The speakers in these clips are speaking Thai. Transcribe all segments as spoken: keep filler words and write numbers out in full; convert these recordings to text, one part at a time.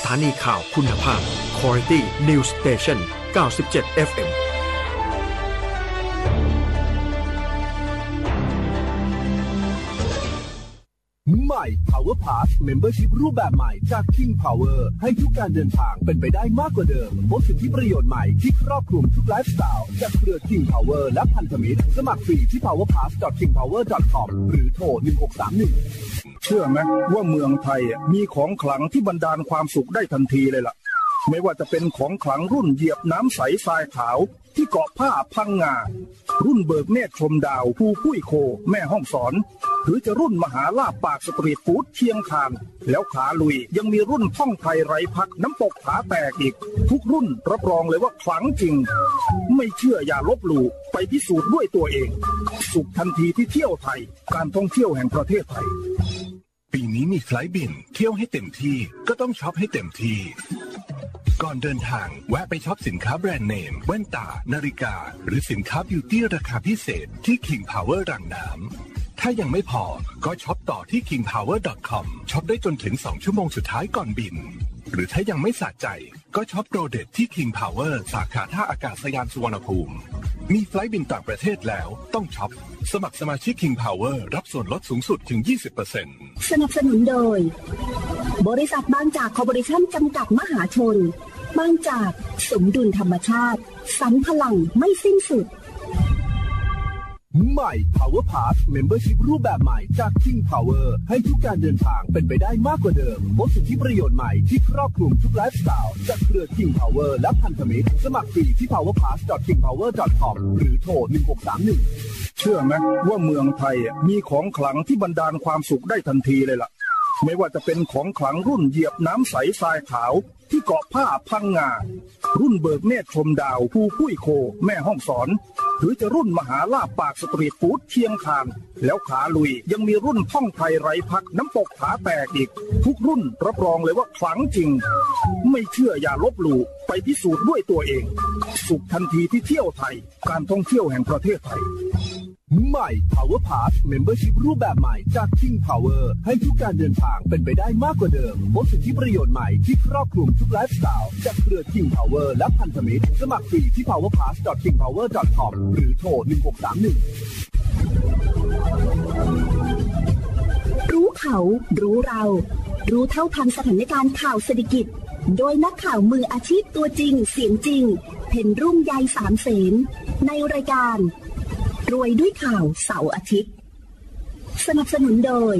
ถานีข่าวคุณภาพ Quality News Station เก้าสิบเจ็ด เอฟ เอ็มใหม่ Power Pass Membership รูปแบบใหม่จาก King Power ให้ทุกการเดินทางเป็นไปได้มากกว่าเดิมพบสิทธิประโยชน์ใหม่ที่ครอบคลุมทุกไลฟ์สไตล์จากเครือ King Power และพันธมิตรสมัครฟรีที่ พาวเวอร์พาส ดอท คิงพาวเวอร์ ดอท คอม หรือโทรหนึ่งหกสามหนึ่งเชื่อไหมว่าเมืองไทยมีของขลังที่บรรดาลความสุขได้ทันทีเลยล่ะไม่ว่าจะเป็นของขลังรุ่นเหยียบน้ำใสทรายขาวที่เกาะผ้าพังงารุ่นเบิกเนตรชมดาวภูกุ้ยโคแม่ห้องสอนหรือจะรุ่นมหาลาภปากสตรีทฟู้ดเชียงคานแล้วขาลุยยังมีรุ่นท่องไทยไร้พักน้ำตกผาแตกอีกทุกรุ่นรับรองเลยว่าขลังจริงไม่เชื่ออย่าลบหลู่ไปพิสูจน์ด้วยตัวเองสุขทันทีที่เที่ยวไทยการท่องเที่ยวแห่งประเทศไทยปีนี้มีไฟล์บินเที่ยวให้เต็มที่ก็ต้องช็อปให้เต็มที่ก่อนเดินทางแวะไปช็อปสินค้าแบรนด์เนมแว่นตานาฬิกาหรือสินค้าบิวตี้ราคาพิเศษที่ King Power รังน้ำถ้ายังไม่พอก็ช็อปต่อที่ คิงพาวเวอร์ ดอท คอม ช็อปได้จนถึงสองชั่วโมงสุดท้ายก่อนบินหรือถ้ายังไม่สะใจก็ช็อปโปรเด็ดที่ King Power สาขาท่าอากาศยานสุวรรณภูมิมีไฟล์บินต่างประเทศแล้วต้องช็อปสมัครสมาชิก King Power รับส่วนลดสูงสุดถึง ยี่สิบเปอร์เซ็นต์สนับสนุนโดยบริษัทบางจากคอร์ปอเรชั่นจำกัดมหาชนบางจากสมดุลธรรมชาติสรรพลังไม่สิ้นสุดใหม่ Power Pass Membership รูปแบบใหม่จาก King Power ให้ทุกการเดินทางเป็นไปได้มากกว่าเดิมพบสิทธิประโยชน์ใหม่ที่ครอบคลุมทุกไลฟ์สไตล์จากเครือ King Power และพันธมิตรสมัครฟรีที่ พาวเวอร์พาส ดอท คิงพาวเวอร์ ดอท คอม หรือโทรหนึ่งหกสามหนึ่งเชื่อไหมว่าเมืองไทยมีของขลังที่บรรดาลความสุขได้ทันทีเลยล่ะไม่ว่าจะเป็นของขลังรุ่นเหยียบน้ำใสทรายขาวที่เกาะผ้าพังงารุ่นเบิกเนตรชมดาวภูกุ้ยโคแม่ห้องสอนหรือจะรุ่นมหาลาภปากสตรีทฟู้ดเชียงคานแล้วขาลุยยังมีรุ่นท่องไทยไร้พักน้ำตกผาแตกอีกทุกรุ่นรับรองเลยว่าขลังจริงไม่เชื่ออย่าลบหลู่ไปพิสูจน์ด้วยตัวเองสุขทันทีที่เที่ยวไทยการท่องเที่ยวแห่งประเทศไทยใหม่ Power Pass Membership รูปแบบใหม่จาก King Power ให้ทุกการเดินทางเป็นไปได้มากกว่าเดิมพบสิทธิประโยชน์ใหม่ที่ครอบคลุมทุกไลฟ์สไตล์จากเครือ King Power และพันธมิตรสมัครฟรีที่ พาวเวอร์พาส ดอท คิงพาวเวอร์ ดอท คอม หรือโทรหนึ่งหกสามหนึ่งรู้เขารู้เรารู้เท่าทันสถานการณ์ข่าวเศรษฐกิจโดยนักข่าวมืออาชีพตัวจริงเสียงจริงเพ็ญรุ่งใยสามเสนในรายการรวยด้วยข่าวเสาร์อาทิตย์สนับสนุนโดย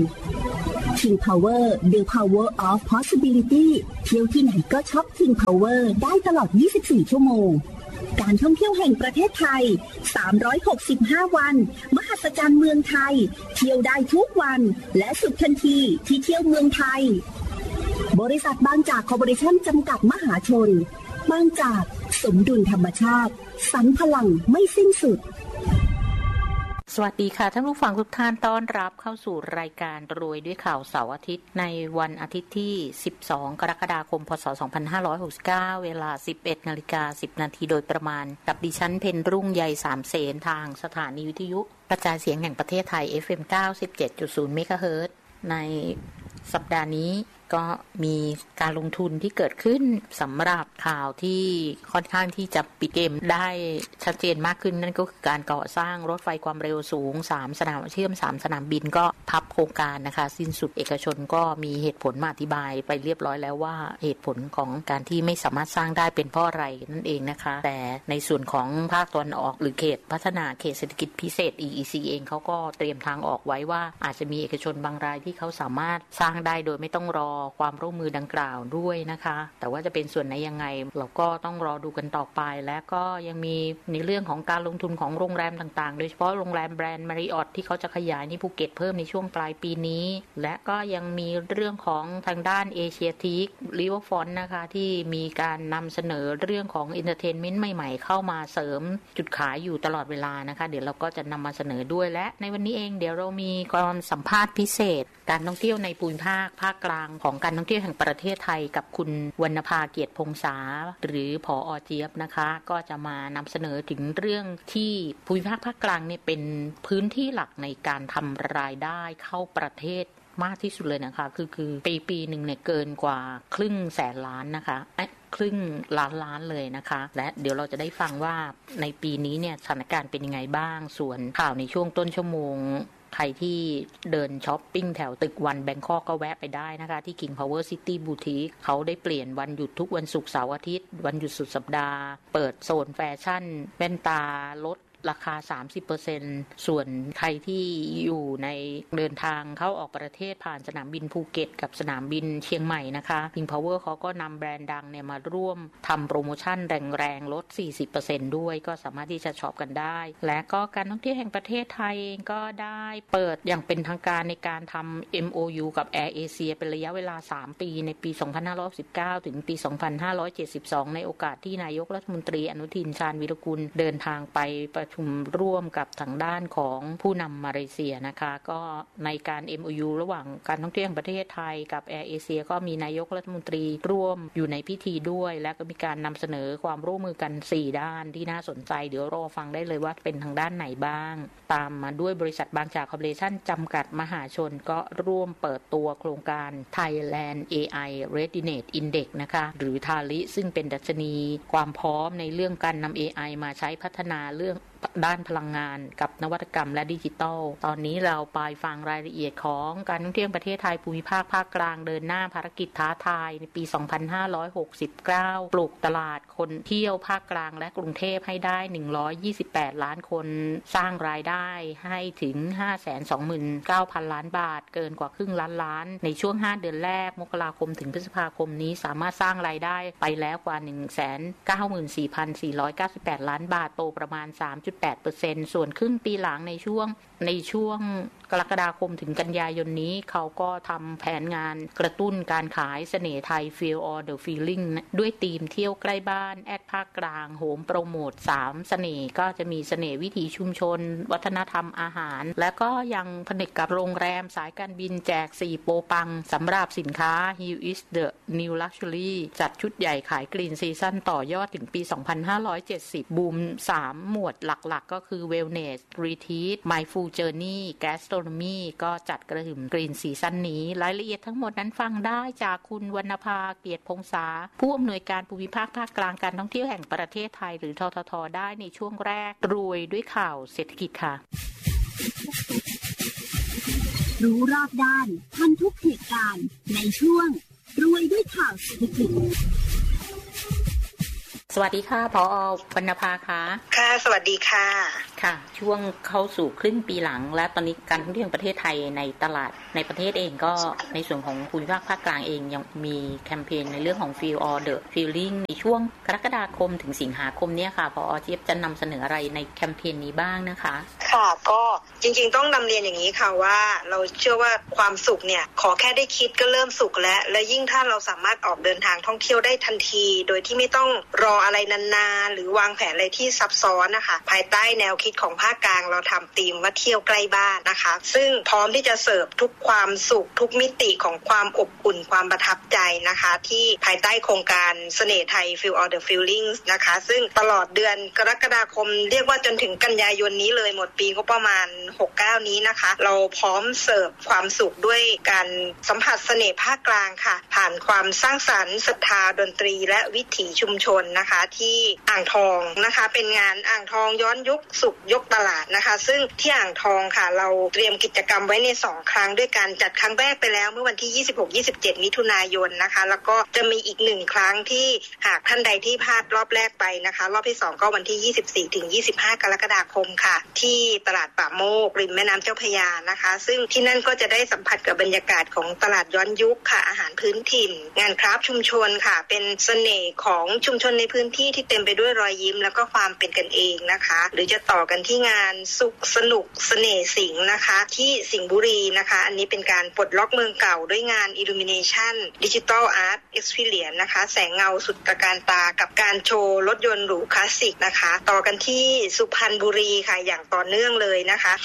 King Power The Power of Possibility เที่ยวที่ไหนก็ช็อป King Power ได้ตลอดยี่สิบสี่ชั่วโมงการท่องเที่ยวแห่งประเทศไทยสามร้อยหกสิบห้าวันมหัศจรรย์เมืองไทยเที่ยวได้ทุกวันและสุดทันทีที่เที่ยวเมืองไทยบริษัทบางจากคอร์ปอเรชั่นจำกัดมหาชนบางจากสมดุลธรรมชาติสรรพลังไม่สิ้นสุดสวัสดีค่ะท่านผู้ฟังทุกท่านต้อนรับเข้าสู่รายการรวยด้วยข่าวเสาร์อาทิตย์ในวันอาทิตย์ที่สิบสองกรกฎาคมพ.ศ. สองพันห้าร้อยหกสิบเก้าเวลา สิบเอ็ดนาฬิกาสิบนาทีโดยประมาณกับดิฉันเพ็ญรุ่งใยสามเสนทางสถานีวิทยุกระจายเสียงแห่งประเทศไทย เอฟ เอ็ม เก้าสิบเจ็ดจุดศูนย์ เมกะเฮิรตซ์ในสัปดาห์นี้ก็มีการลงทุนที่เกิดขึ้นสำหรับข่าวที่ค่อนข้างที่จะปิดเกมได้ชัดเจนมากขึ้นนั่นก็คือการก่อสร้างรถไฟความเร็วสูงสามสนามเชื่อมสามสนามบินก็พับโครงการนะคะสิ้นสุดเอกชนก็มีเหตุผลมาอธิบายไปเรียบร้อยแล้วว่าเหตุผลของการที่ไม่สามารถสร้างได้เป็นเพราะอะไรนั่นเองนะคะแต่ในส่วนของภาคตะวันออกหรือเขตพัฒนาเขตเศรษฐกิจพิเศษ อี อี ซี เองเขาก็เตรียมทางออกไว้ว่าอาจจะมีเอกชนบางรายที่เขาสามารถสร้างได้โดยไม่ต้องรอความร่วมมือดังกล่าวด้วยนะคะแต่ว่าจะเป็นส่วนไหนยังไงเราก็ต้องรอดูกันต่อไปและก็ยังมีในเรื่องของการลงทุนของโรงแรมต่างๆโดยเฉพาะโรงแรมแบรนด์ Marriott ที่เขาจะขยายในภูเก็ตเพิ่มในช่วงปลายปีนี้และก็ยังมีเรื่องของทางด้าน Asiatic Riverfront นะคะที่มีการนำเสนอเรื่องของ Entertainment ใหม่ๆเข้ามาเสริมจุดขายอยู่ตลอดเวลานะคะเดี๋ยวเราก็จะนำมาเสนอด้วยและในวันนี้เองเดี๋ยวเรามีการสัมภาษณ์พิเศษการท่องเที่ยวในภูมิภาคภาคกลางของการท่องเที่ยวแห่งประเทศไทยกับคุณวรรณภาเกียรติพงษาหรือผอ.เจี๊ยบนะคะก็จะมานำเสนอถึงเรื่องที่ภูมิภาคภาคกลางเนี่ยเป็นพื้นที่หลักในการทำรายได้เข้าประเทศมากที่สุดเลยนะคะคือคือปีปีหนึ่งเนี่ยเกินกว่าครึ่งแสนล้านนะคะครึ่งล้านล้านเลยนะคะและเดี๋ยวเราจะได้ฟังว่าในปีนี้เนี่ยสถานการณ์เป็นยังไงบ้างส่วนข่าวในช่วงต้นชั่วโมงใครที่เดินช้อปปิ้งแถวตึกวันแบงคอกก็แวะไปได้นะคะที่ King Power City Boutique เขาได้เปลี่ยนวันหยุดทุกวันศุกร์เสาร์อาทิตย์วันหยุดสุดสัปดาห์เปิดโซนแฟชั่นแว่นตาลดราคา สามสิบเปอร์เซ็นต์ ส่วนใครที่อยู่ในเดินทางเข้าออกประเทศผ่านสนามบินภูเก็ตกับสนามบินเชียงใหม่นะคะ King Power เขาก็นำแบรนด์ดังเนี่ยมาร่วมทำโปรโมชั่นแรงๆลด สี่สิบเปอร์เซ็นต์ ด้วยก็สามารถที่จะช็อปกันได้และก็การท่องเที่ยวแห่งประเทศไทยเองก็ได้เปิดอย่างเป็นทางการในการทำ เอ็ม โอ ยู กับ Air Asia เป็นระยะเวลาสามปีในปีสองพันห้าร้อยสิบเก้าถึงปีสองพันห้าร้อยเจ็ดสิบสองในโอกาสที่นายกรัฐมนตรีอนุทินชาญวีรกุลเดินทางไปประชุมร่วมกับทางด้านของผู้นำมาเลเซียนะคะก็ในการ เอ็ม โอ ยู ระหว่างการท่องเที่ยวแห่งประเทศไทยกับ Air Asia ก็มีนายกรัฐมนตรีร่วมอยู่ในพิธีด้วยและก็มีการนำเสนอความร่วมมือกันสี่ด้านที่น่าสนใจเดี๋ยวรอฟังได้เลยว่าเป็นทางด้านไหนบ้างตามมาด้วยบริษัทบางจากคอร์ปอเรชั่นจำกัดมหาชนก็ร่วมเปิดตัวโครงการ Thailand เอ ไอ Readiness Index นะคะหรือ ทาลิ ซึ่งเป็นดัชนีความพร้อมในเรื่องการนำ เอ ไอ มาใช้พัฒนาเรื่องด้านพลังงานกับนวัตกรรมและดิจิทัลตอนนี้เราไปฟังรายละเอียดของการท่องเที่ยวประเทศไทยภูมิภาคภาคกลางเดินหน้าภารกิจท้าทายในปีสองพันห้าร้อยหกสิบเก้าปลูกตลาดคนเที่ยวภาคกลางและกรุงเทพให้ได้หนึ่งร้อยยี่สิบแปดล้านคนสร้างรายได้ให้ถึง ห้าแสนสองหมื่นเก้าพัน ล้านบาทเกินกว่าครึ่งล้านล้านในช่วงห้าเดือนแรกมกราคมถึงพฤษภาคมนี้สามารถสร้างรายได้ไปแล้วกว่า หนึ่งแสนเก้าหมื่นสี่พันสี่ร้อยเก้าสิบแปด ล้านบาทโตประมาณ สามจุดแปดเปอร์เซ็นต์ ส่วนครึ่งปีหลังในช่วงในช่วงกรกฎาคมถึงกันยายนนี้เขาก็ทำแผนงานกระตุ้นการขายเสน่ห์ไทย Feel All the Feeling ด้วยธีมเที่ยวใกล้บ้านแอดภาคกลางโหมโปรโมทสามเสน่ห์ก็จะมีเสน่ห์วิถีชุมชนวัฒนธรรมอาหารและก็ยังผนึกกับโรงแรมสายการบินแจกสี่โปรปังสำหรับสินค้า Here is the New Luxury จัดชุดใหญ่ขายกรีนซีซั่นต่อยอดถึงปีสองพันห้าร้อยเจ็ดสิบบูมสามหมวดหลักๆก็คือ Wellness Retreat Mindful Journey Gastronomy ก็จัดกระหึ่มกรีนซีซั่นนี้รายละเอียดทั้งหมดนั้นฟังได้จากคุณวรรณภาเกียรติพงษาผู้อำนวยการภูมิภาคภาคกลางการท่องเที่ยวแห่งประเทศไทยหรือททท.ได้ในช่วงแรกรวยด้วยข่าวเศรษฐกิจค่ะรู้รอบด้านทันทุกเหตุการณ์ในช่วงรวยด้วยข่าวเศรษฐกิจสวัสดีค่ะผอ.วรรณภาค่ะค่ะสวัสดีค่ะค่ะช่วงเข้าสู่ครึ่งปีหลังและตอนนี้การท่องเที่ยวประเทศไทยในตลาดในประเทศเองก็ในส่วนของภูมิภาคภาคกลางเองยังมีแคมเปญในเรื่องของ Feel All the Feeling ในช่วงกรกฎาคมถึงสิงหาคมเนี่ยค่ะผอ.เจี๊ยบจะนำเสนออะไรในแคมเปญนี้บ้างนะคะค่ะก็จริงๆต้องนำเรียนอย่างนี้ค่ะว่าเราเชื่อว่าความสุขเนี่ยขอแค่ได้คิดก็เริ่มสุขแล้วและยิ่งถ้าเราสามารถออกเดินทางท่องเที่ยวได้ทันทีโดยที่ไม่ต้องรออะไรนานๆหรือวางแผนอะไรที่ซับซ้อนนะคะภายใต้แนวคิดของภาคกลางเราทำธีมว่าเที่ยวใกล้บ้านนะคะซึ่งพร้อมที่จะเสิร์ฟทุกความสุขทุกมิติของความอบอุ่นความประทับใจนะคะที่ภายใต้โครงการเสน่ห์ไทย Feel All the Feelings นะคะซึ่งตลอดเดือนกรกฎาคมเรียกว่าจนถึงกันยายนนี้เลยหมดปีก็ประมาณหกสิบเก้านี้นะคะเราพร้อมเสิร์ฟความสุขด้วยการสัมผัสเสน่ห์ภาคกลางค่ะผ่านความสร้างสรรค์ศรัทธาดนตรีและวิถีชุมชนนะคะที่อ่างทองนะคะเป็นงานอ่างทองย้อนยุคสุขยกตลาดนะคะซึ่งที่อ่างทองค่ะเราเตรียมกิจกรรมไว้ในสองครั้งด้วยการจัดครั้งแรกไปแล้วเมื่อวันที่ยี่สิบหก ยี่สิบเจ็ดมิถุนายนนะคะแล้วก็จะมีอีกหนึ่งครั้งที่หากท่านใดที่พลาดรอบแรกไปนะคะรอบที่สองก็วันที่ยี่สิบสี่ถึงยี่สิบห้ากรกฎาคมค่ะที่ตลาดป่าโมกริมแม่น้ำเจ้าพระยานะคะซึ่งที่นั่นก็จะได้สัมผัสกับบรรยากาศของตลาดย้อนยุคค่ะอาหารพื้นถิ่นงานคราฟชุมชนค่ะเป็นเสน่ห์ของชุมชนในพื้นที่ที่เต็มไปด้วยรอยยิ้มแล้วก็ความเป็นกันเองนะคะหรือจะต่อกันที่งานสุขสนุกเสน่ห์สิงห์นะคะที่สิงห์บุรีนะคะอันนี้เป็นการปลดล็อกเมืองเก่าด้วยงาน Illumination Digital Art Experience นะคะแสงเงาสุดตระการตากับการโชว์รถยนต์หรูคลาสสิกนะคะต่อกันที่สุพรรณบุรีค่ะอย่างต่อเนื่องเลยนะคะ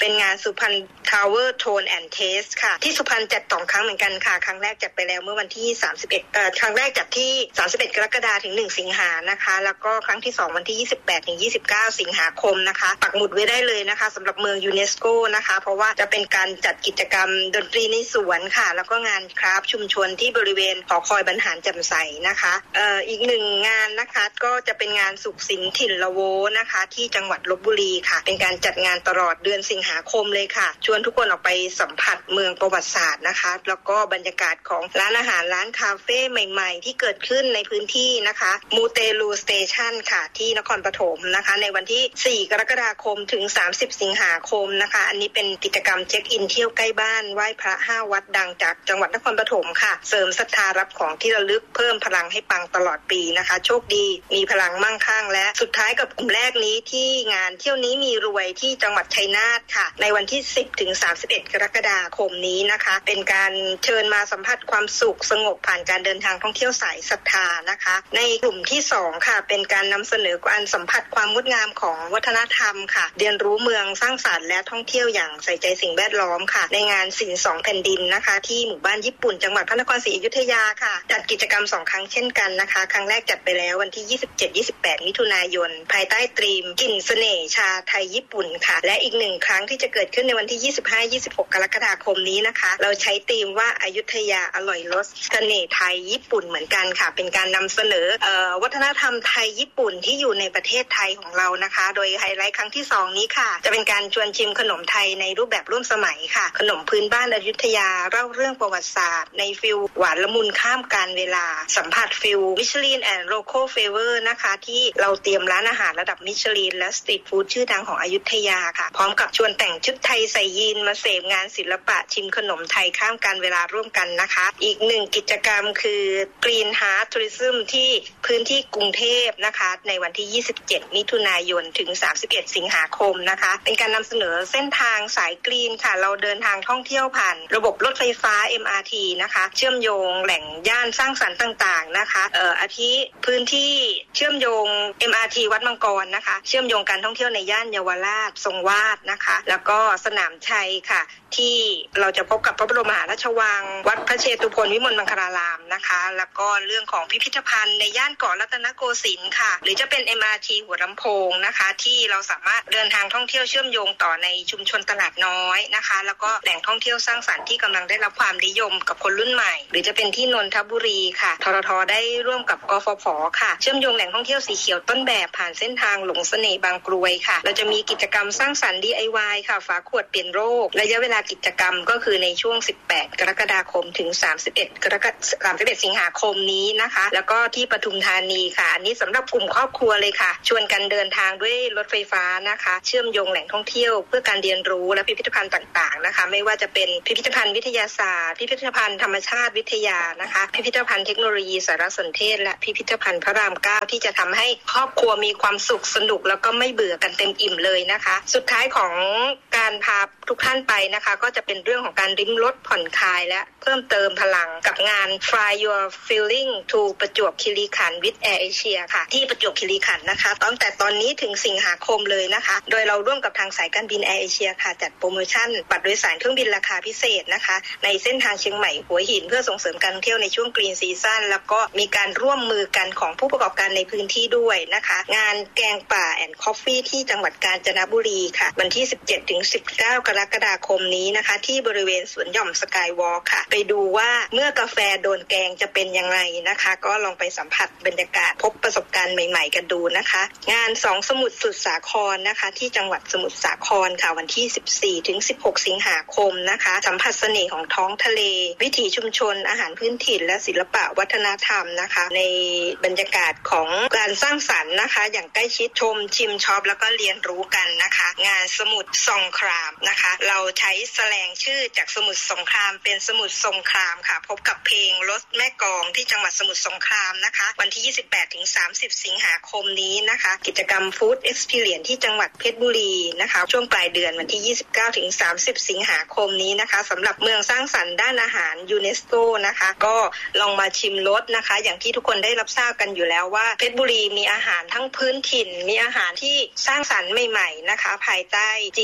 เป็นงานสุพรรณ Tower Tone and Taste ค่ะที่สุพรรณจัดสองครั้งเหมือนกันค่ะครั้งแรกจัดไปแล้วเมื่อวันที่สามสิบเอ็ดเอ่อครั้งแรกจัดที่สามสิบเอ็ดกรกฎาคมถึงหนึ่งสิงหานะคะแล้วก็ครั้งที่สองวันที่ยี่สิบแปดถึงยี่สิบเก้าสิงหาคมนะคะปักหมุดไว้ได้เลยนะคะสำหรับเมืองยูเนสโกนะคะเพราะว่าจะเป็นการจัดกิจกรรมดนตรีในสวนค่ะแล้วก็งานคราฟต์ชุมชนที่บริเวณหอคอยบรรหารแจ่มใสนะคะเอ่ออีกหนึ่งงานนะคะก็จะเป็นงานสุขศิลป์ถิ่นละโวนะคะที่จังหวัดลพบุรีค่ะเป็นการจัดงานตลอดเดือนสิงหาคมเลยค่ะชวนทุกคนออกไปสัมผัสเมืองประวัติศาสตร์นะคะแล้วก็บรรยากาศของร้านอาหารร้านคาเฟ่ใหม่ๆที่เกิดขึ้นในพื้นที่นะคะมูเตลูสเตชันค่ะที่นครปฐมนะคะในวันที่สี่กรกฎาคมถึงสามสิบสิงหาคมนะคะอันนี้เป็นกิจกรรมเช็คอินเที่ยวใกล้บ้านไหว้พระห้าวัดดังจากจังหวัดนครปฐมค่ะเสริมศรัทธารับของที่ระลึกเพิ่มพลังให้ปังตลอดปีนะคะโชคดีมีพลังมั่งคั่งและสุดท้ายกับกลุ่มแรกนี้ที่งานเที่ยวนี้มีรวยที่จังหวัดชัยนาทค่ะในวันที่สิบถึงสามสิบเอ็ดกรกฎาคมนี้นะคะเป็นการเชิญมาสัมผัสความสุขสงบผ่านการเดินทางท่องเที่ยวสายศรัทธานะคะในกลุ่มที่สองค่ะเป็นการนำเสนอการสัมผัสความงดงามของวัฒนธรรมค่ะเรียนรู้เมืองสร้างสรรค์และท่องเที่ยวอย่างใส่ใจสิ่งแวดล้อมค่ะในงานศิลป์สองแผ่นดินนะคะที่หมู่บ้านญี่ปุ่นจังหวัดพระนครศรีอยุธยาค่ะจัดกิจกรรมสองครั้งเช่นกันนะคะครั้งแรกจัดไปแล้ววันที่ยี่สิบเจ็ด ยี่สิบแปดมิถุนายนภายใต้ธีมกลิ่นเสน่ห์ชาไทยญี่ปุ่นค่ะและอีกหนึ่งครั้งที่จะเกิดขึ้นในวันที่ยี่สิบห้า ยี่สิบหกกรกฎาคมนี้นะคะเราใช้ธีมว่าอยุธยาอร่อยรสเสน่ห์ไทยญี่ปุ่นเหมือนกันค่ะเป็นการนำเสนอเอ่อวัฒนธรรมไทยญี่ปุ่นที่อยู่ในประเทศไทยของเรานะคะโดยไฮไลท์ครั้งที่สองนี้ค่ะจะเป็นการชวนชิมขนมไทยในรูปแบบร่วมสมัยค่ะขนมพื้นบ้านอยุธยาเล่าเรื่องประวัติศาสตร์ในฟิลหวานละมุนข้ามกาลเวลาสัมผัสฟิลมิชลินแอนด์โลคอลเฟเวอร์นะคะที่เราเตรียมร้านอาหารระดับมิชลินและสตรีทฟู้ดชื่อดังของอยุธยาค่ะพร้อมกับชวนแต่งชุดไทยใส่ยีนมาเสพงานศิลปะชิมขนมไทยข้ามกาลเวลาร่วมกันนะคะอีกหนึ่งกิจกรรมคือ Green Heart Tourism ที่พื้นที่กรุงเทพนะคะในวันที่ยี่สิบเจ็ดมิถุนายนถึงสามสิบเอ็ดสิงหาคมนะคะเป็นการนำเสนอเส้นทางสายกรีนค่ะเราเดินทางท่องเที่ยวผ่านระบบรถไฟฟ้า เอ็ม อาร์ ที นะคะเชื่อมโยงแหล่งย่านสร้างสรรค์ต่างๆนะคะเอ่ออาทิพื้นที่เชื่อมโยง เอ็ม อาร์ ที วัดมังกรนะคะเชื่อมโยงการท่องเที่ยวในย่านเยาวราชทรงวาดนะคะแล้วก็สนามชัยค่ะที่เราจะพบกับพระบรมมหาราชวังวัดพระเชตุพนวิมลมังคลารามนะคะแล้วก็เรื่องของพิพิธภัณฑ์ในย่านเกาะรัตนโกสินทร์ค่ะหรือจะเป็น เอ็ม อาร์ ที หัวลำโพงนะคะที่เราสามารถเดินทางท่องเที่ยวเชื่อมโยงต่อในชุมชนตลาดน้อยนะคะแล้วก็แหล่งท่องเที่ยวสร้างสรรค์ที่กำลังได้รับความนิยมกับคนรุ่นใหม่หรือจะเป็นที่นนทบุรีค่ะทททได้ร่วมกับกฟผค่ะเชื่อมโยงแหล่งท่องเที่ยวสีเขียวต้นแบบผ่านเส้นทางหลงเสน่ห์บางกรวยค่ะเราจะมีกิจกรรมสร้างสรรค์ ดี ไอ วาย ค่ะฝาขวดเปลี่ยนโรคระยะเวลากิจกรรมก็คือในช่วงสิบแปดกรกฎาคมถึงสามสิบเอ็ดกรกฎาคมสามสิบเอ็ดสิงหาคมนี้นะคะแล้วก็ที่ปทุมธานีค่ะอันนี้สำหรับกลุ่มครอบครัวเลยค่ะชวนกันเดินทางด้วยรถไฟฟ้านะคะเชื่อมโยงแหล่งท่องเที่ยวเพื่อการเรียนรู้และพิพิธภัณฑ์ต่างๆนะคะไม่ว่าจะเป็นพิพิธภัณฑ์วิทยาศาสตร์พิพิธภัณฑ์ธรรมชาติวิทยานะคะพิพิธภัณฑ์เทคโนโลยีสารสนเทศและพิพิธภัณฑ์พระรามเก้าที่จะทำให้ครอบครัวมีความสุขสนุกแล้วก็ไม่เบื่อกันเต็มอิ่มเลยนะคะสุดท้ายของการพาทุกท่านไปนะคะก็จะเป็นเรื่องของการริมรถผ่อนคลายและเพิ่มเติมพลังกับงาน Fly Your Feeling to ประจวบคีรีขันธ์ with Air Asia ค่ะที่ประจวบคีรีขันธ์นะคะตั้งแต่ตอนนี้ถึงสิงหาคมเลยนะคะโดยเราร่วมกับทางสายการบิน Air Asia ค่ะจัดโปรโมชั่นบัตรโดยสารเครื่องบินราคาพิเศษนะคะในเส้นทางเชียงใหม่หัวหินเพื่อส่งเสริมการท่องเที่ยวในช่วง Green Season แล้วก็มีการร่วมมือกันของผู้ประกอบการในพื้นที่ด้วยนะคะงานแกงป่าแอนด์คอฟฟี่ที่จังหวัดกาญจนบุรีค่ะวันที่สิบเจ็ดถึงสิบเก้ากรกฎาคมนี้นะคะที่บริเวณสวนหย่อมสกายวอล์คค่ะไปดูว่าเมื่อกาแฟโดนแกงจะเป็นยังไงนะคะก็ลองไปสัมผัสบรรยากาศพบประสบการณ์ใหม่ๆกันดูนะคะงานสองสมุทรสุดสาครนะคะที่จังหวัดสมุทรสาครค่ะวันที่สิบสี่ถึงสิบหกสิงหาคมนะคะสัมผัสเสน่ห์ของท้องทะเลวิถีชุมชนอาหารพื้นถิ่นและศิลปะวัฒนธรรมนะคะในบรรยากาศของการสร้างสรรค์นะคะอย่างใกล้ชิดชมชิมช็อปแล้วก็เรียนรู้กันนะคะงานสมุทรสงครามนะคะเราใช้แสลงชื่อจากสมุทรสงครามเป็นสมุทรสงครามค่ะพบกับเพลงรถแม่กองที่จังหวัดสมุทรสงครามนะคะวันที่ยี่สิบแปดถึงสามสิบสิงหาคมนี้นะคะกิจกรรมฟู้ดเอ็กซ์พีเรียนที่จังหวัดเพชรบุรีนะคะช่วงปลายเดือนวันที่ยี่สิบเก้าถึงสามสิบสิงหาคมนี้นะคะสำหรับเมืองสร้างสรรค์ด้านอาหารยูเนสโกนะคะก็ลองมาชิมรสนะคะอย่างที่ทุกคนได้รับทราบกันอยู่แล้วว่าเพชรบุรีมีอาหารทั้งพื้นถิ่นมีอาหารที่สร้างสรรค์ใหม่ๆนะคะภายใต้ จี ไอ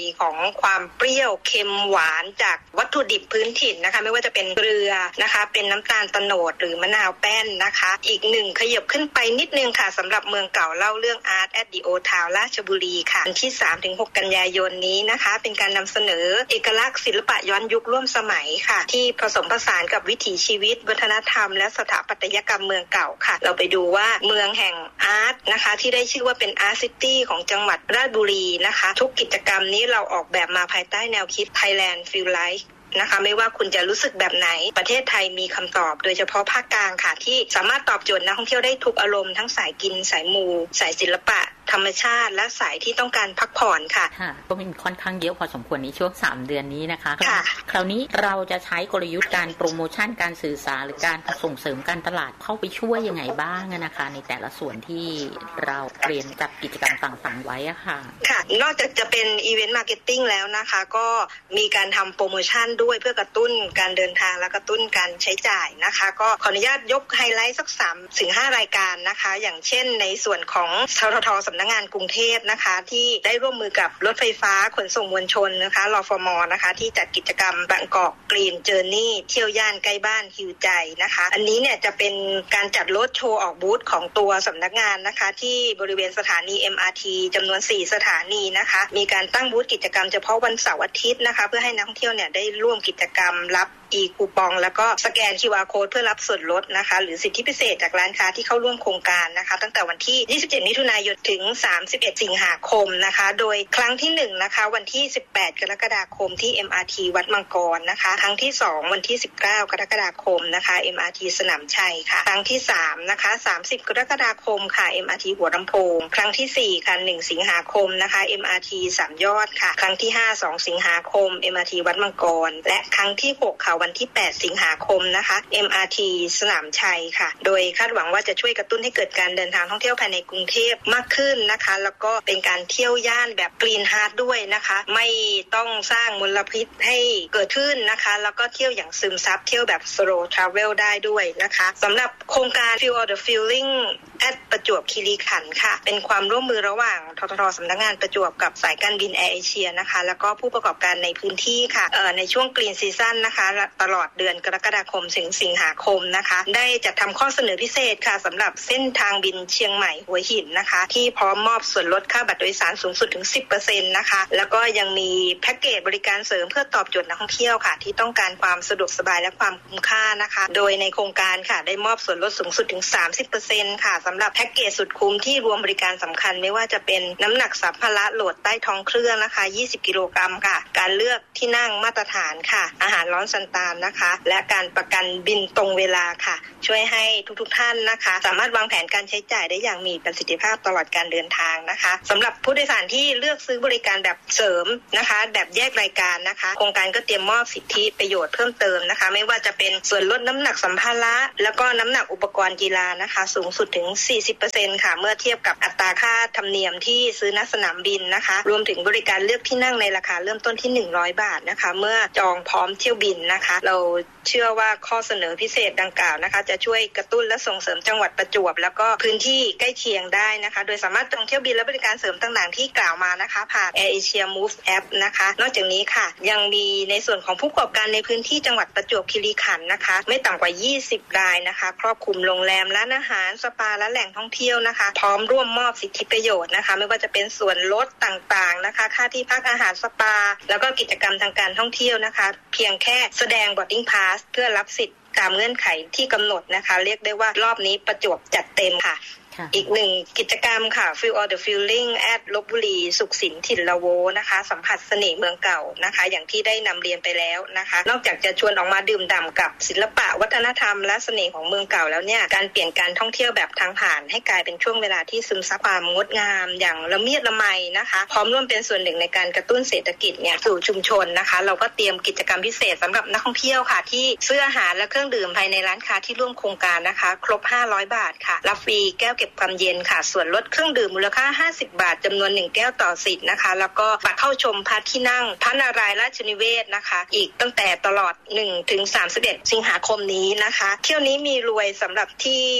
ของความเปรี้ยวเค็มหวานจากวัตถุดิบพื้นถิ่นนะคะไม่ว่าจะเป็นเกลือนะคะเป็นน้ำตาลโตนดหรือมะนาวแป้นนะคะอีกหนึ่งขยับขึ้นไปนิดนึงค่ะสำหรับเมืองเก่าเล่าเรื่อง Art at the Old Town ราชบุรีค่ะวันที่ สามถึงหก กันยายนนี้นะคะเป็นการนำเสนอเอกลักษณ์ศิลปะย้อนยุคร่วมสมัยค่ะที่ผสมผสานกับวิถีชีวิตวัฒนธรรมและสถาปัตยกรรมเมืองเก่าค่ะเราไปดูว่าเมืองแห่งอาร์ตนะคะที่ได้ชื่อว่าเป็น Art City ของจังหวัดราชบุรีนะคะทุกกิจกรรมนี้เราออกแบบมาภายใต้แนวคิด Thailand Feel Likeนะคะไม่ว่าคุณจะรู้สึกแบบไหนประเทศไทยมีคำตอบโดยเฉพาะภาคกลางค่ะที่สามารถตอบโจทย์นักท่องเที่ยวได้ทุกอารมณ์ทั้งสายกินสายมูสายศิลปะธรรมชาติและสายที่ต้องการพักผ่อนค่ะค่ะก็มีค่อนข้างเยอะพอสมควรในช่วงสามเดือนนี้นะคะค่ะคราวนี้เราจะใช้กลยุทธ์การโปรโมชั่นการสื่อสารหรือการส่งเสริมการตลาดเข้าไปช่วยยังไงบ้างนะคะในแต่ละส่วนที่เราเตรียมจัดกิจกรรมต่างๆไว้อะค่ะค่ะนอกจากจะเป็นอีเวนต์มาร์เก็ตติ้งแล้วนะคะก็มีการทำโปรโมชั่นด้วยเพื่อกระตุ้นการเดินทางและกระตุ้นการใช้จ่ายนะคะก็ขออนุญาตยกไฮไลท์สัก สามถึงห้า รายการนะคะอย่างเช่นในส่วนของททท.สำนักงานกรุงเทพนะคะที่ได้ร่วมมือกับรถไฟฟ้าขนส่งมวลชนนะคะรฟม.นะคะที่จัดกิจกรรมบางกอกกรีนเจอร์นี่เที่ยวย่านใกล้บ้านฮิวใจนะคะอันนี้เนี่ยจะเป็นการจัดรถโชว์ออกบูธของตัวสำนักงานนะคะที่บริเวณสถานี เอ็ม อาร์ ที จำนวนสี่สถานีนะคะมีการตั้งบูธกิจกรรมเฉพาะวันเสาร์อาทิตย์นะคะเพื่อให้นักท่องเที่ยวเนี่ยได้ร่วมกิจกรรมรับอีคูปองแล้วก็สแกน คิว อาร์ Code เพื่อรับส่วนลดนะคะหรือสิทธิพิเศษจากร้านค้าที่เข้าร่วมโครงการนะคะตั้งแต่วันที่ยี่สิบเจ็ดมิถุนายนถึงสามสิบเอ็ดสิงหาคมนะคะโดยครั้งที่หนึ่งนะคะวันที่สิบแปดกรกฎาคมที่ เอ็ม อาร์ ที วัดมังกรนะคะครั้งที่สองวันที่สิบเก้ากรกฎาคมนะคะ เอ็ม อาร์ ที สนามชัยค่ะครั้งที่สามนะคะสามสิบกรกฎาคมค่ะ เอ็ม อาร์ ที หัวลำโพงครั้งที่สี่ค่ะหนึ่งสิงหาคมนะคะ เอ็ม อาร์ ที สามยอดค่ะครั้งที่ห้า สองสิงหาคม เอ็ม อาร์ ที วัดมังกรและครั้งที่หกค่ะวันที่แปดสิงหาคมนะคะ เอ็ม อาร์ ที สนามชัยค่ะโดยคาดหวังว่าจะช่วยกระตุ้นให้เกิดการเดินทางท่องเที่ยวภายในกรุงเทพมากขึ้นนะคะแล้วก็เป็นการเที่ยวย่านแบบกรีนฮาร์ทด้วยนะคะไม่ต้องสร้างมลพิษให้เกิดขึ้นนะคะแล้วก็เที่ยวอย่างซึมซับเที่ยวแบบ slow travel ได้ด้วยนะคะสำหรับโครงการ Feel the Feeling at ประจวบคีรีขันธ์ค่ะเป็นความร่วมมือระหว่างททท.สำนักงานประจวบกับสายการบินแอร์เอเชียนะคะแล้วก็ผู้ประกอบการในพื้นที่ค่ะเอ่อในช่วงกรีนซีซั่นนะคะตลอดเดือนกรกฎาคมถึงสิงหาคมนะคะได้จัดทำข้อเสนอพิเศษค่ะสำหรับเส้นทางบินเชียงใหม่หัวหินนะคะที่พร้อมมอบส่วนลดค่าบัตรโดยสารสูงสุดถึง สิบเปอร์เซ็นต์ นะคะแล้วก็ยังมีแพ็กเกจบริการเสริมเพื่อตอบโจทย์นักท่องเที่ยวค่ะที่ต้องการความสะดวกสบายและความคุ้มค่านะคะโดยในโครงการค่ะได้มอบส่วนลดสูงสุดถึง สามสิบเปอร์เซ็นต์ ค่ะสำหรับแพ็กเกจสุดคุ้มที่รวมบริการสำคัญไม่ว่าจะเป็นน้ำหนักสัมภาระโหลดใต้ท้องเครื่องนะคะยี่สิบกิโลกรัมค่ะการเลือกที่นั่งมาตรฐานค่ะอาหารร้อนซันตามนะคะและการประกันบินตรงเวลาค่ะช่วยให้ทุกๆท่านนะคะสามารถวางแผนการใช้จ่ายได้อย่างมีประสิทธิภาพตลอดการเดินทางนะคะสำหรับผู้โดยสารที่เลือกซื้อบริการแบบเสริมนะคะแบบแยกรายการนะคะโครงการก็เตรียมมอบสิทธิประโยชน์เพิ่มเติมนะคะไม่ว่าจะเป็นส่วนลดน้ำหนักสัมภาระแล้วก็น้ำหนักอุปกรณ์กีฬานะคะสูงสุดถึง สี่สิบเปอร์เซ็นต์ ค่ะเมื่อเทียบกับอัตราค่าธรรมเนียมที่ซื้อณสนามบินนะคะรวมถึงบริการเลือกที่นั่งในราคาเริ่มต้นที่หนึ่งร้อยบาทนะคะเมื่อจองพร้อมเที่ยวบินนะคะเราเชื่อว่าข้อเสนอพิเศษดังกล่าวนะคะจะช่วยกระตุ้นและส่งเสริมจังหวัดประจวบแล้วก็พื้นที่ใกล้เคียงได้นะคะโดยสามารถจองเที่ยวบินและบริการเสริมต่างๆที่กล่าวมานะคะผ่าน Air Asia Move App นะคะนอกจากนี้ค่ะยังมีในส่วนของผู้ประกอบการในพื้นที่จังหวัดประจวบคีรีขันธ์นะคะไม่ต่ำกว่ายี่สิบรายนะคะครอบคลุมโรงแรมร้านอาหารสปาและแหล่งท่องเที่ยวนะคะพร้อมร่วมมอบสิทธิประโยชน์นะคะไม่ว่าจะเป็นส่วนลดต่างๆนะคะค่าที่พักอาหารสปาแล้วก็กิจกรรมทางการท่องเที่ยวนะคะเพียงแค่แสดง boarding pass เพื่อรับสิทธิ์ตามเงื่อนไขที่กำหนดนะคะเรียกได้ว่ารอบนี้ประจวบจัดเต็มค่ะอีกหนึ่งกิจกรรมค่ะ Feel the Feeling at ลพบุรีสุขสินถิ่นละโวนะคะสัมผัสเสน่ห์เมืองเก่านะคะอย่างที่ได้นำเรียนไปแล้วนะคะนอกจากจะชวนออกมาดื่มด่ำกับศิลปะวัฒนธรรมและเสน่ห์ของเมืองเก่าแล้วเนี่ยการเปลี่ยนการท่องเที่ยวแบบทางผ่านให้กลายเป็นช่วงเวลาที่ซึมซับความงดงามอย่างละเมียดละไมนะคะพร้อมร่วมเป็นส่วนหนึ่งในการกระตุ้นเศรษฐกิจเนี่ยสู่ชุมชนนะคะเราก็เตรียมกิจกรรมพิเศษสำหรับนักท่องเที่ยวค่ะที่ซื้ออาหารและเครื่องดื่มภายในร้านค้าที่ร่วมโครงการนะคะครบห้าร้อยบาทค่ะรับฟรีแก้วเก็บความเย็นค่ะส่วนลดเครื่องดื่มมูลค่าห้าสิบบาทจำนวนหนึ่งแก้วต่อสิทธิ์นะคะแล้วก็บัตรเข้าชมพระที่นั่งพระนารายณ์ราชนิเวศนะคะอีกตั้งแต่ตลอดหนึ่งถึงสามสิบเอ็ดสิงหาคมนี้นะคะเที่ยวนี้มีรวยสำหรับที่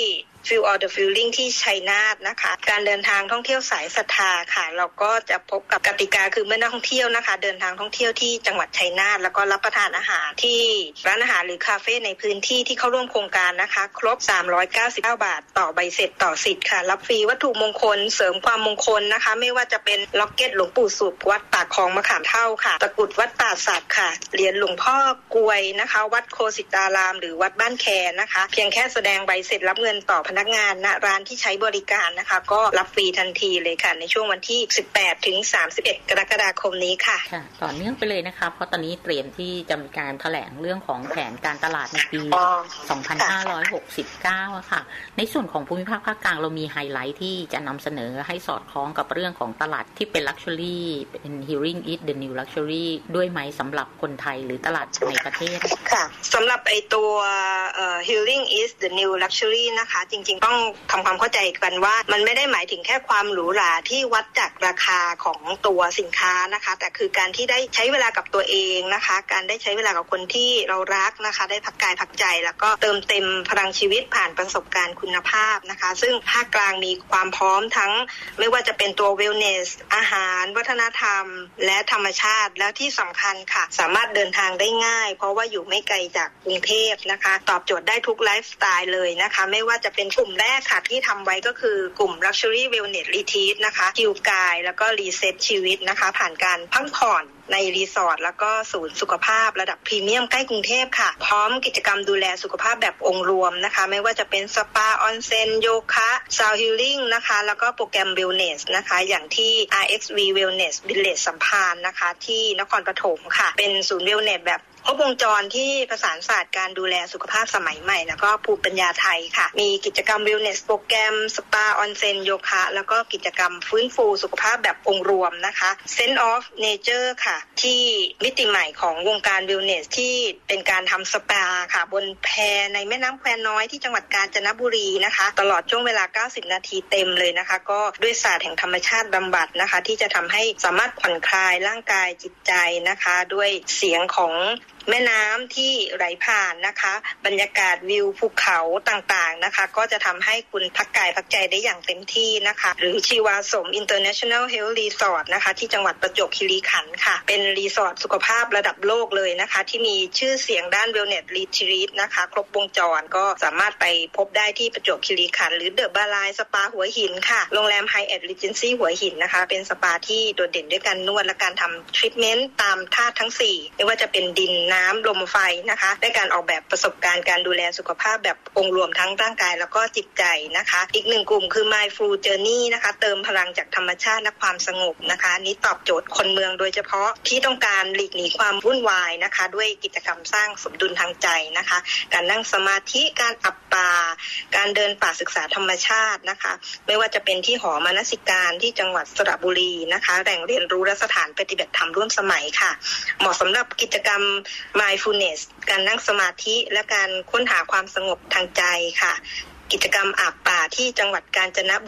Feel All the Feeling ที่ชัยนาทนะคะการเดินทางท่องเที่ยวสายศรัทธาค่ะเราก็จะพบกับกติกาคือเมื่อนักท่องเที่ยวนะคะเดินทางท่องเที่ยวที่จังหวัดชัยนาทแล้วก็รับประทานอาหารที่ร้านอาหารหรือคาเฟ่ในพื้นที่ที่เข้าร่วมโครงการนะคะครบสามร้อยเก้าสิบเก้าบาทต่อใบเสร็จต่อสิทธิ์ค่ะรับฟรีวัตถุมงคลเสริมความมงคลนะคะไม่ว่าจะเป็นล็อกเก็ตหลวงปู่สุขวัดปากคลองมะขามเท่าค่ะตะกรุดวัดป่าสักค่ะเหรียญหลวงพ่อกวยนะคะวัดโคสิตารามหรือวัดบ้านแคนะคะเพียงแค่แสดงใบเสร็จรับเงินต่อพนักงานณร้านที่ใช้บริการนะคะก็รับฟรีทันทีเลยค่ะในช่วงวันที่สิบแปดถึงสามสิบเอ็ดกรกฎาคมนี้ค่ะค่ะต่อเนื่องไปเลยนะคะเพราะตอนนี้เตรียมที่จะมีการแถลงเรื่องของแผนการตลาดในปีสองพันห้าร้อยหกสิบเก้าอะค่ะในส่วนของภูมิภาคภาคกลางเรามีไฮไลท์ที่จะนำเสนอให้สอดคล้องกับเรื่องของตลาดที่เป็น Luxury เป็น Healing is the New Luxury ด้วยไหมสำหรับคนไทยหรือตลาดในประเทศค่ะสำหรับไอตัว uh, Healing is the New Luxury นะคะจริงๆต้องทำความเข้าใจกันว่ามันไม่ได้หมายถึงแค่ความหรูหราที่วัดจากราคาของตัวสินค้านะคะแต่คือการที่ได้ใช้เวลากับตัวเองนะคะการได้ใช้เวลากับคนที่เรารักนะคะได้พักกายพักใจแล้วก็เติมเต็มพลังชีวิตผ่านประสบการณ์คุณภาพนะคะซึ่งภาคกลางมีความพร้อมทั้งไม่ว่าจะเป็นตัว Wellness อาหารวัฒนธรรมและธรรมชาติแล้วที่สำคัญค่ะสามารถเดินทางได้ง่ายเพราะว่าอยู่ไม่ไกลจากกรุงเทพนะคะตอบโจทย์ได้ทุกไลฟ์สไตล์เลยนะคะไม่ว่าจะเป็นกลุ่มแรกค่ะที่ทำไว้ก็คือกลุ่ม Luxury Wellness Retreat นะคะฮิวกายแล้วก็รีเซ็ตชีวิตนะคะผ่านการพักผ่อนในรีสอร์ทแล้วก็ศูนย์สุขภาพระดับพรีเมียมใกล้กรุงเทพค่ะพร้อมกิจกรรมดูแลสุขภาพแบบองค์รวมนะคะไม่ว่าจะเป็นสปาออนเซ็นโยคะซาวฮีลิ่งนะคะแล้วก็โปรแกรม Wellness นะคะอย่างที่ อาร์ เอ็กซ์ วี Wellness Village สัมพันธ์นะคะที่นครปฐมค่ะเป็นศูนย์ Wellness แบบครบวงจรที่ประสานศาสตร์การดูแลสุขภาพสมัยใหม่แล้วก็ภูมิปัญญาไทยค่ะมีกิจกรรม Wellness โปรแกรมสปาออนเซ็นโยคะแล้วก็กิจกรรมฟื้นฟูสุขภาพแบบองค์รวมนะคะ Sense of Nature ค่ะที่มิติใหม่ของวงการ Wellness ที่เป็นการทำสปาค่ะบนแพในแม่น้ำแควน้อยที่จังหวัดกาญจนบุรีนะคะตลอดช่วงเวลาเก้าสิบนาทีเต็มเลยนะคะก็ด้วยศาสตร์แห่งธรรมชาติบำบัดนะคะที่จะทำให้สามารถผ่อนคลายร่างกายจิตใจนะคะด้วยเสียงของแม่น้ำที่ไหลผ่านนะคะบรรยากาศวิวภูเขาต่างๆนะคะก็จะทำให้คุณพักกายพักใจได้อย่างเต็มที่นะคะหรือชีวาสม International Health Resort นะคะที่จังหวัดประจวบคีรีขันธ์ค่ะเป็นรีสอร์ทสุขภาพระดับโลกเลยนะคะที่มีชื่อเสียงด้าน Wellness Retreat นะคะครบวงจรก็สามารถไปพบได้ที่ประจวบคีรีขันธ์หรือเดอะบาลายสปาหัวหินค่ะโรงแรม Hyatt Regency หัวหินนะคะเป็นสปาที่โดดเด่นด้วยการนวดและการทำทรีทเมนต์ตามธาตุทั้งสี่ไม่ว่าจะเป็นดินน้ำลมไฟนะคะได้การออกแบบประสบการณ์การดูแลสุขภาพแบบองค์รวมทั้งร่างกายแล้วก็จิตใจนะคะอีกหนึ่งกลุ่มคือ Mindful Journey นะคะเติมพลังจากธรรมชาติและความสงบนะคะนี้ตอบโจทย์คนเมืองโดยเฉพาะที่ต้องการหลีกหนีความวุ่นวายนะคะด้วยกิจกรรมสร้างสมดุลทางใจนะคะการนั่งสมาธิการอัปปาการเดินป่าศึกษาธรรมชาตินะคะไม่ว่าจะเป็นที่หอมนสิการที่จังหวัดสระบุรีนะคะแหล่งเรียนรู้และสถานปฏิบัติธรรมร่วมสมัยค่ะเหมาะสำหรับกิจกรรม Mindfulness การนั่งสมาธิและการค้นหาความสงบทางใจค่ะกิจกรรมอาบป่าที่จังหวัดกาญจนบุรี